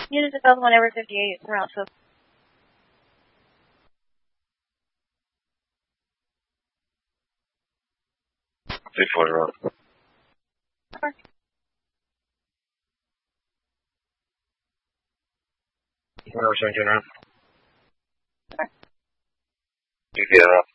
Unit 2001 over 58, route to 340 road. Number 17 round. Okay. You get it up.